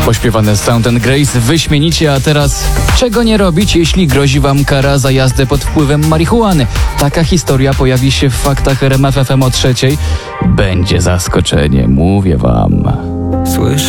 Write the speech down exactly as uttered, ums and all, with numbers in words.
Pośpiewane Sound and Grace wyśmienicie, a teraz czego nie robić, jeśli grozi wam kara za jazdę pod wpływem marihuany? Taka historia pojawi się w faktach R M F F M o trzeciej. Będzie zaskoczenie, mówię wam. Słyszę